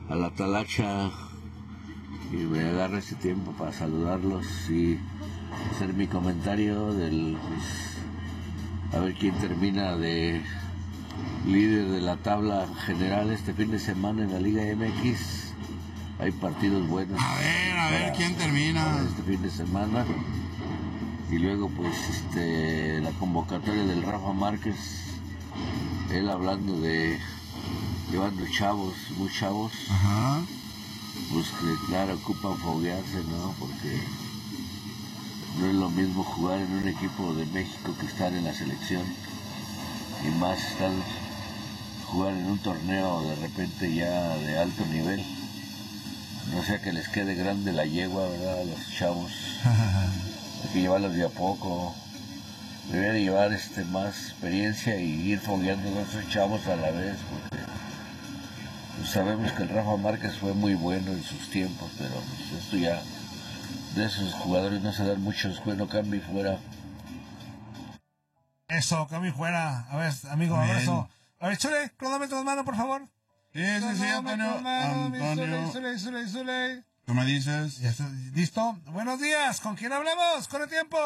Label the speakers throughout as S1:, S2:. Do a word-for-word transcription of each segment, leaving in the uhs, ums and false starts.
S1: a la talacha y me agarro este tiempo para saludarlos y hacer mi comentario del, pues, a ver quién termina de líder de la tabla general este fin de semana en la Liga M X. Hay partidos buenos.
S2: A ver, a ver quién termina
S1: este fin de semana. Y luego pues este la convocatoria del Rafa Márquez, él hablando de llevando chavos, muy chavos.
S2: Ajá.
S1: Pues que claro ocupan foguearse, ¿no? Porque no es lo mismo jugar en un equipo de México que estar en la selección. Y más estar jugar en un torneo de repente ya de alto nivel. No sea que les quede grande la yegua, ¿verdad? A los chavos. Hay que llevarlos de a poco. Debería llevar este, más experiencia y ir fogueando a esos chavos a la vez, porque pues, sabemos que el Rafa Márquez fue muy bueno en sus tiempos, pero pues, esto ya, de esos jugadores no se dan muchos, bueno, cambio y fuera.
S3: Eso, cambio y fuera. A ver, amigo, abrazo. A ver, Chule, cronómetro en mano, por favor.
S2: Sí, sí, sí, Antonio. Antonio.
S3: Zule, Zule, Zule.
S2: ¿Tú me dices?
S3: Ya está, ¿listo? Buenos días, ¿con quién hablamos? ¿Con el tiempo?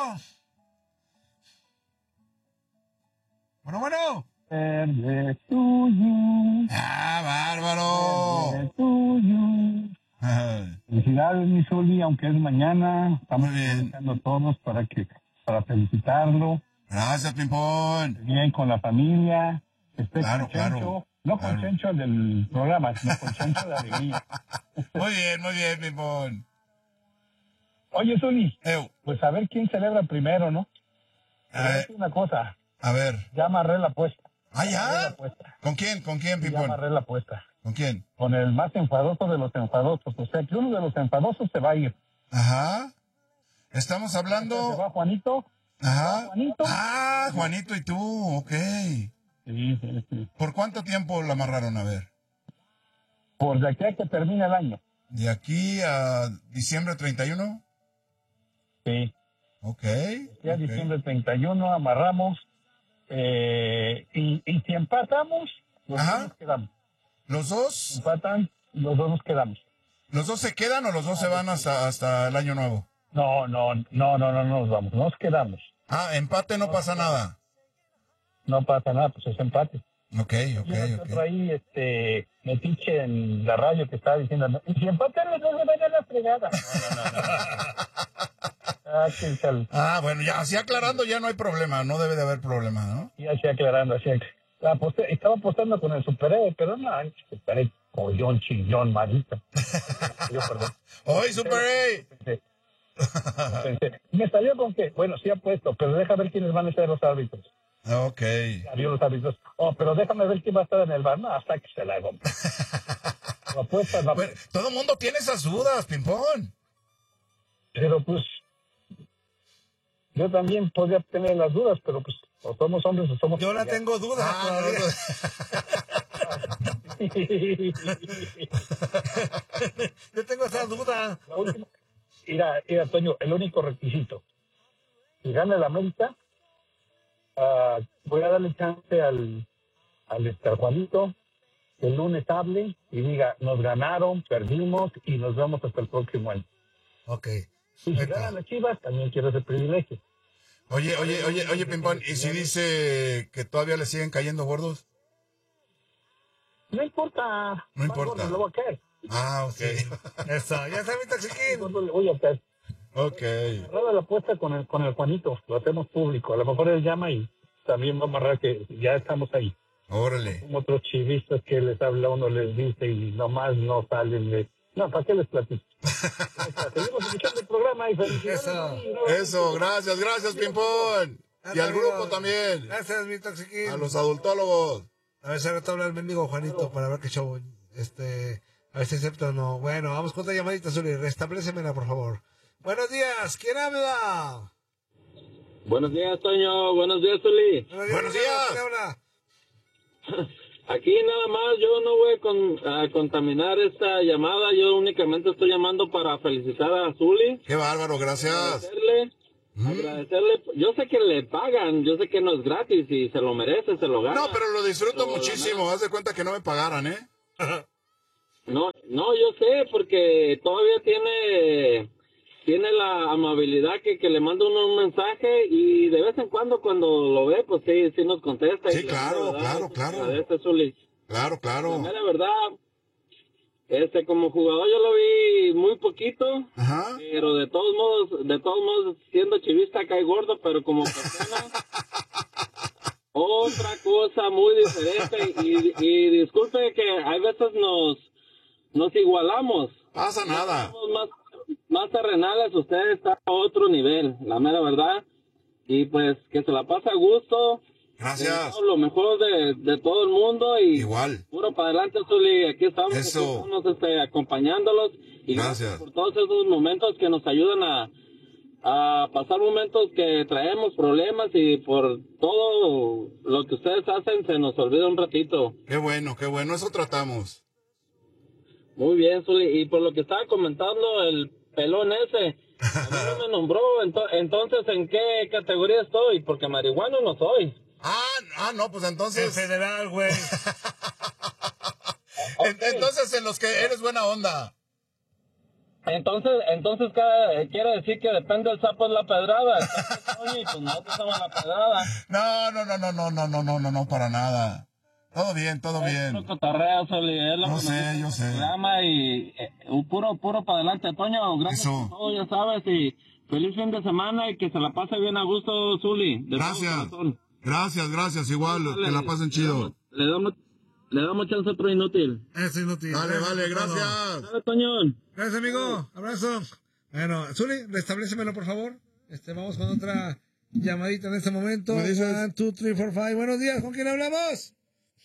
S3: Bueno, bueno.
S4: Verde tuyo.
S2: ¡Ah, bárbaro!
S4: Verde tuyo. Felicidades, mi Zuli, aunque es mañana. Estamos aprovechando todos para que para felicitarlo.
S2: Gracias, Pimpón.
S4: Bien con la familia. Esté
S2: claro,
S4: con Chencho.
S2: claro.
S4: No
S2: claro.
S4: con Chencho del programa, sino con Chencho de alegría.
S2: Muy bien, muy bien, Pimpón.
S4: Oye, Zuli,
S2: Ew.
S4: pues a ver quién celebra primero, ¿no?
S2: A ver.
S4: Una cosa.
S2: A ver.
S4: Ya amarré la apuesta.
S2: ¿Ah, ya?
S4: Amarré la apuesta.
S2: ¿Con quién? ¿Con quién,
S4: Ya
S2: Pimpón?
S4: amarré la apuesta.
S2: ¿Con quién?
S4: Con el más enfadoso de los enfadosos. O sea, que uno de los enfadosos se va a ir.
S2: Ajá. Estamos hablando...
S4: ¿Se va Juanito?
S2: Ajá.
S4: Juanito.
S2: Ah, Juanito y tú, ok.
S4: Sí, sí, sí.
S2: ¿Por cuánto tiempo lo amarraron? A ver.
S4: Por de aquí a que termine el año.
S2: ¿De aquí a diciembre treinta y uno?
S4: Sí.
S2: Ok.
S4: Ya
S2: okay.
S4: diciembre treinta y uno amarramos. Eh, y, y si empatamos, los
S2: Ajá.
S4: dos nos quedamos.
S2: ¿Los dos?
S4: Empatan, los dos nos quedamos.
S2: ¿Los dos se quedan o los dos se van hasta, hasta el año nuevo?
S4: No, no, no, no, no, no nos vamos. Nos quedamos.
S2: Ah, empate no pasa nada.
S4: No pasa nada, pues es empate.
S2: Ok, ok,
S4: Yo
S2: ok.
S4: otro ahí, este, metiche en la radio que estaba diciendo, no, y si empatan los dos se van a la fregada. No, no, no, no. Ah, qué sal.
S2: Ah, bueno, ya, así aclarando ya no hay problema, no debe de haber problema, ¿no?
S4: Y así aclarando, así. La aposté, estaba apostando con el superhéroe, pero no, el superhéroe, collón, chillón, marito. Yo, perdón.
S2: ¡Oye, Super A!
S4: Pensé, pensé, me salió con que, bueno, sí apuesto, pero deja ver quiénes van a ser los árbitros.
S2: Ok.
S4: Había los árbitros. Oh, pero déjame ver quién va a estar en el bar. No, hasta que se la hago. Apuesta, no.
S2: Bueno, todo el mundo tiene esas dudas, Pimpón.
S4: Pero pues, yo también podría tener las dudas, pero pues, o somos hombres o somos...
S3: Yo la tengo dudas.
S2: Ah,
S3: no, yo tengo esa duda.
S4: La última, mira, mira, Toño, el único requisito. Si gana el América, uh, voy a darle chance al, al este, al Juanito, que el lunes hable y diga, nos ganaron, perdimos y nos vemos hasta el próximo año.
S3: Ok.
S4: Y si ganan las Chivas, también quiero ese privilegio.
S2: Oye, oye, oye, oye, Pimpón, ¿y si dice que todavía le siguen cayendo gordos?
S4: No importa.
S2: No importa.
S4: No lo voy a caer.
S2: Ah, ok.
S3: Eso, ya está mi taxiquín.
S4: No le voy a caer.
S2: Ok.
S4: Cerrada la apuesta con el, con el Juanito, lo hacemos público. A lo mejor él llama y también va a amarrar que ya estamos ahí.
S2: Órale.
S4: Como otros chivistas que les habla uno, les dice y nomás no salen de... No, ¿para qué les platico? Seguimos escuchando el programa y felicidades.
S3: Eso.
S2: Eso, gracias, gracias, Pimpón. Y al grupo también.
S3: Gracias, mi taxiquín.
S2: A los adultólogos.
S3: A ver si ahorita habla el mendigo Juanito para ver qué show. Este, a ver si acepta o no. Bueno, vamos con otra llamadita, Zuli. Restablécemela, por favor. Buenos días, ¿quién habla?
S5: Buenos días, Toño. Buenos días, Zuli.
S2: Buenos días.
S3: ¿Quién habla?
S5: Aquí nada más, yo no voy a, con, a contaminar esta llamada. Yo únicamente estoy llamando para felicitar a Zuli.
S2: Qué bárbaro, gracias.
S5: Agradecerle. Mm. Agradecerle. Yo sé que le pagan, yo sé que no es gratis y se lo merece, se lo gana.
S2: No, pero lo disfruto pero muchísimo. Haz de cuenta que no me pagaran, ¿eh?
S5: No, No, yo sé, porque todavía tiene tiene la amabilidad que, que le manda uno un mensaje y de vez en cuando cuando lo ve, pues sí, sí nos contesta.
S2: Sí,
S5: y
S2: claro,
S5: la
S2: claro,
S5: verdad,
S2: claro.
S5: agradece, Zuli.
S2: Claro, claro.
S5: La verdad, este, como jugador yo lo vi muy poquito,
S2: Ajá.
S5: pero de todos modos, de todos modos, siendo chivista cae gordo, pero como persona, otra cosa muy diferente. Y, y disculpe que hay veces nos, nos igualamos.
S2: Pasa nada.
S5: Somos más, más terrenales, usted está a otro nivel, la mera verdad. Y pues que se la pase a gusto.
S2: Gracias.
S5: Lo mejor de, de todo el mundo y
S2: igual.
S5: Puro para adelante, Zuli. Aquí estamos,
S2: Eso.
S5: aquí estamos este, acompañándolos. Y
S2: gracias.
S5: gracias por todos esos momentos que nos ayudan a, a pasar momentos que traemos problemas y por todo lo que ustedes hacen se nos olvida un ratito.
S2: Qué bueno, qué bueno. Eso tratamos.
S5: Muy bien, Zuli. Y por lo que estaba comentando el pelón ese, a mí no me nombró. Ento- entonces, ¿en qué categoría estoy? Porque marihuano no soy.
S2: Ah, ah, no, pues entonces...
S3: En federal, güey.
S2: Okay. Entonces, en los que eres buena onda.
S5: Entonces, entonces cada, quiere decir que depende del sapo de la pedrada. Oye, pues nosotros somos la pedrada.
S2: No, no, no, no, no, no, no, no, no, no, para nada. Todo bien, todo
S5: es
S2: bien.
S5: Puro cotorreo, Zuli, es lo
S2: yo
S5: que
S2: sé, yo sé.
S5: Programa y eh, puro, puro para adelante, Toño. Gracias
S2: Eso.
S5: por todo, ya sabes, y feliz fin de semana y que se la pase bien a gusto, Zuli.
S2: Gracias. Gracias, gracias, igual,
S5: Dale,
S2: que la pasen chido.
S5: Le damos, le damos chance a otro inútil.
S3: Eso es inútil.
S2: Dale,
S3: Gracias,
S2: vale,
S3: hermano.
S2: gracias.
S5: Dale, Toñón.
S3: Gracias, amigo. Abrazo. Bueno, Zuli, restablécemelo, por favor. Este, vamos con otra llamadita en este momento.
S2: ¿Me dices?
S3: One, two, three, four, five. Buenos días, ¿con quién hablamos?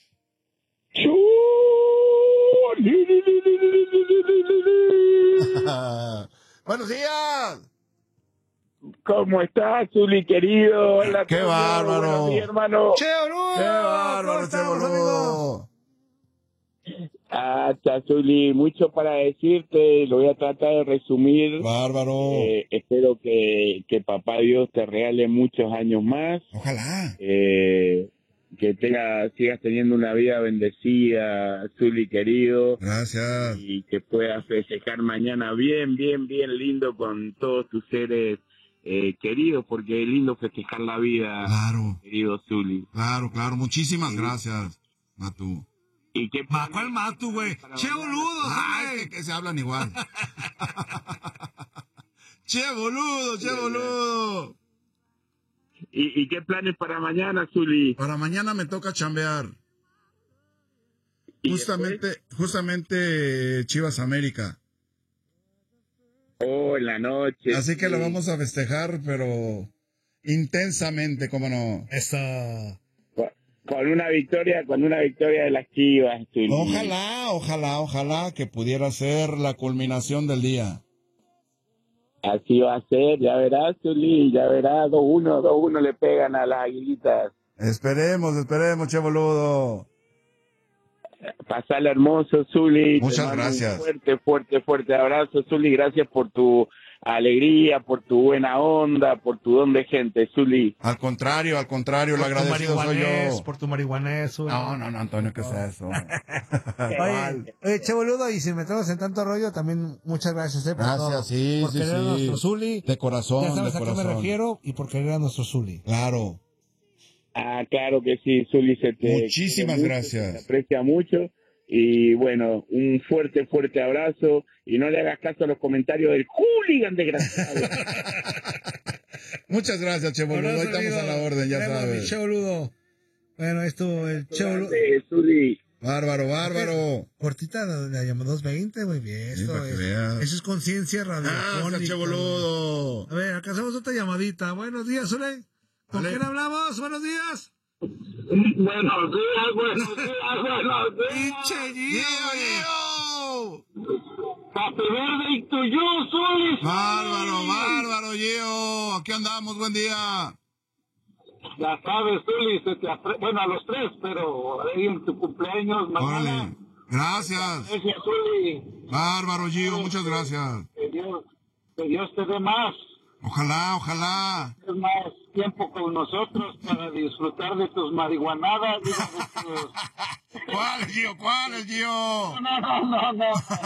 S2: Buenos días.
S6: ¿Cómo estás, Zuli, querido? Hola,
S2: ¡Qué
S6: Toño.
S2: bárbaro!
S6: Buenos días, hermano.
S3: ¡Che, boludo!
S2: ¡Qué
S3: ¿Cómo
S2: bárbaro, che
S3: estamos, amigo?
S2: boludo!
S6: Ah, Zuli, mucho para decirte. Lo voy a tratar de resumir.
S2: Bárbaro.
S6: Eh, espero que, que papá Dios te regale muchos años más.
S2: Ojalá.
S6: Eh, que tenga, sigas teniendo una vida bendecida, Zuli, querido.
S2: Gracias.
S6: Y que puedas festejar mañana bien, bien, bien lindo con todos tus seres eh, queridos, porque es lindo festejar la vida,
S2: Claro,
S6: querido Zuli.
S2: claro, claro. Muchísimas gracias, Matu.
S6: ¿Y qué
S3: Ma, ¿cuál Matu, güey? ¡Che, boludo,
S2: Ay,
S3: güey!
S2: que, que se hablan igual. Che, boludo, che, boludo.
S6: ¿Y, ¿Y qué planes para mañana, Zuli?
S2: Para mañana me toca chambear.
S6: ¿Y
S2: Justamente, justamente Chivas América.
S6: Oh, en la noche.
S2: Así que lo
S6: sí.
S2: vamos a festejar, pero intensamente, cómo no.
S3: Eso.
S6: Con- Con una victoria, con una victoria de las Chivas, Zuli.
S2: Ojalá, ojalá, ojalá que pudiera ser la culminación del día.
S6: Así va a ser, ya verás, Zuli, ya verás, dos uno, dos uno le pegan a las Aguilitas.
S2: Esperemos, esperemos, che boludo.
S6: Pasala hermoso, Zuli.
S2: Muchas
S6: Te mando
S2: gracias.
S6: Un fuerte, fuerte, fuerte abrazo, Zuli. Gracias por tu alegría, por tu buena onda, por tu don de gente, Zuli.
S2: Al contrario, al contrario, el
S3: Por tu
S2: agradecido soy
S3: marihuanés,
S2: yo.
S3: por tu marihuanés, güey.
S2: No, no, no, Antonio, ¿qué es eso?
S3: Oye, oye, che, boludo, y si metemos en tanto rollo, también muchas gracias, eh, por
S2: Gracias,
S3: todo.
S2: sí,
S3: por
S2: sí,
S3: querer a
S2: sí.
S3: nuestro Zuli.
S2: De corazón,
S3: Ya sabes
S2: de
S3: a qué me
S2: corazón.
S3: refiero, y por querer a nuestro Zuli.
S2: Claro.
S6: Ah, claro que sí, Zuli, se te
S2: Muchísimas
S6: quiere mucho,
S2: gracias.
S6: se te aprecia mucho. Y bueno, un fuerte, fuerte abrazo. Y no le hagas caso a los comentarios del hooligan desgraciado.
S2: Muchas gracias, che boludo.
S3: Abrazo,
S2: Ahí estamos
S3: amigo.
S2: a la orden, ya
S3: Tenemos mi
S2: sabes.
S3: che, boludo. Bueno, esto, el che, boludo.
S6: Grande, Zuli.
S2: Bárbaro, bárbaro.
S3: Cortita la, la llamamos dos veinte, muy bien.
S2: Sí,
S3: Esto
S2: para que
S3: es,
S2: veas.
S3: eso es conciencia radiofónica.
S2: Gracias, che boludo.
S3: A ver, alcanzamos otra llamadita. Buenos días, Zuli. ¿Con
S2: Vale.
S3: quién hablamos? Buenos días.
S5: Buenos días, buenos días, buenos días.
S3: Pinche Gio,
S2: ¡Gio!
S5: Happy birthday to you, Zuli.
S2: Bárbaro, bárbaro, Gio. Aquí andamos, buen día.
S5: Ya sabes, Zuli, se te apre- bueno, a los tres, pero ahí en tu cumpleaños mañana.
S2: Órale. Gracias.
S5: Gracias, Zuli.
S2: Bárbaro, Gio, muchas gracias.
S5: Que Dios, que Dios te dé más,
S2: Ojalá, ojalá.
S5: es más tiempo con nosotros para disfrutar de tus marihuanadas. Digo, de tus...
S2: ¿Cuál, Gio? ¿Cuál, Gio?
S5: No, no, no, no.